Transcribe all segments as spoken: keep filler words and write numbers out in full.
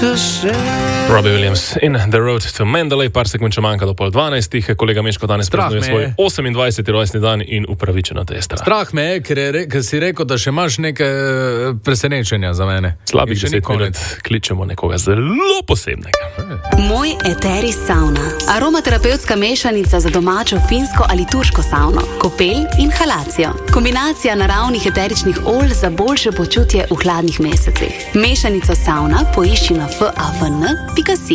Robbie Williams in The Road to Mandalay, par sekund še manjka do pol dvanajstih. Kolega Meško danes praznuje svoj osemindvajseti rojstni dan in upravičeno te je strah. Strah me je, ker, je, ker si rekel, da še imaš neke presenečenja za mene. Slabih deset minut kličemo nekoga zelo posebnega. Moj eteri sauna. Aromaterapevtska mešanica za domačo finsko ali turško savno, kopel in halacijo. Kombinacija naravnih eteričnih olj za boljše počutje v hladnih mesecih. Mešanico sauna poišči na f a v n pika si.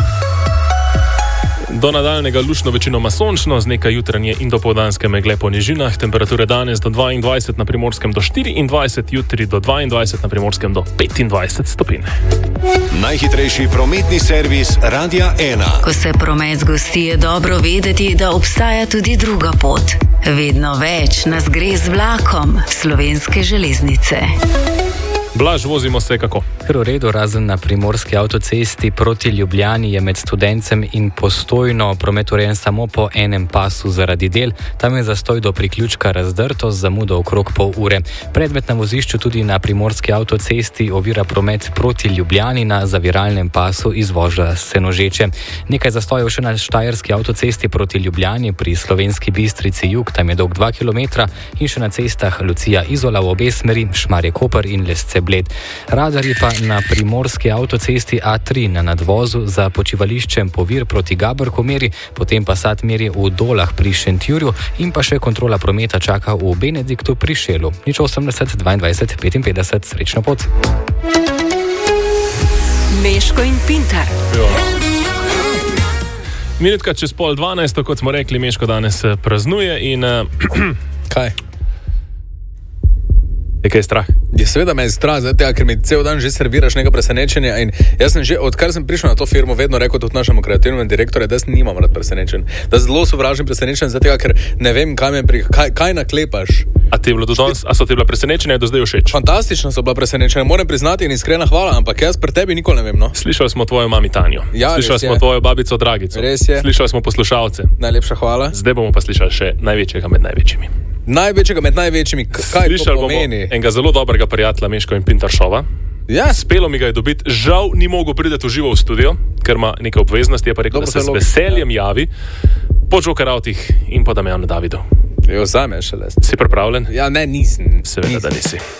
Do nadaljnega lušno večinoma sončno, z nekaj jutranje in dopoldanske megle po nižinah, temperature danes do dvaindvajset, na Primorskem do štiriindvajset, jutri do dvaindvajset, na Primorskem do petindvajset stopinj. Najhitrejši prometni servis Radia ena. Ko se promet zgosti, je dobro vedeti, da obstaja tudi druga pot. Vedno več nas gre z vlakom Slovenske železnice. Blaž, vozimo se kako? Ker v redu, razen na primorski avtocesti proti Ljubljani je med Studencem in Postojno promet urejen samo po enem pasu zaradi del. Tam je zastoj do priključka Razdrto z zamudo okrog pol ure. Predmet na vozišču tudi na primorski avtocesti ovira promet proti Ljubljani na zaviralnem pasu izvoža Senožeče. Nekaj zastojev še na štajerski avtocesti proti Ljubljani pri Slovenski Bistrici jug, tam je dolg dva kilometra, in še na cestah Lucija Izola v obe smeri, Šmarje Koper in Lesce Bled. Radarji pa na primorski avtocesti A tri na nadvozu za počivališčem Povir proti Gabrku meri, potem pa sad meri v Dolah pri Šentjurju in pa še kontrola prometa čaka v Benediktu pri Šelu. Nič osemdeset, dvaindvajset, petinpetdeset, srečno pot. Meško in Pintar. Minutka čez pol dvanajsto, kot smo rekli, Meško danes praznuje in... Uh, Kaj? Je kaj strah? Je seveda me je strah, zato, ker mi cel dan že serviraš nekaj presenečenja in jaz sem že, odkar sem prišel na to firmo, vedno rekel tudi našemu kreativnemu direktorju, da jaz nimam rad presenečenj. Da zelo sovražim presenečenj, zato, ker ne vem, kaj, me pri, kaj, kaj naklepaš. A, ti je bilo do danes, a so ti bila presenečenja do zdaj všeč? Fantastično so bila presenečenja, moram priznati in iskrena hvala, ampak jaz pri tebi nikoli ne vem. No? Slišali smo tvojo mami Tanjo, ja, slišali smo tvojo babico Dragico, res je. Slišali smo poslušalce. Najlepša hvala. Zdaj bomo pa slišali še največjega med največjimi. Največjega med največjimi, kaj Slišal to pomeni? Bomo enega zelo dobrega prijatelja Meško in Pintaršova. Ja. Spelo mi ga je dobiti, žal ni mogel priti v živo v studio, ker ima neke obveznosti, je pa rekel, Dobro, da se z veseljem ja. javi po Džokerautih in po Damjanu Davidu. Jo, zame še les. Si pripravljen? Ja, ne, nisem. Seveda, nisem. da nisi.